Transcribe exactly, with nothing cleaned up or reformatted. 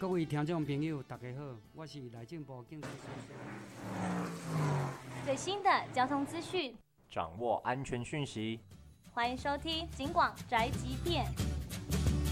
各位听众朋友，大家好，我是内政部警察署。 最新的交通资讯， 掌握安全讯息， 欢迎收听警广宅急便。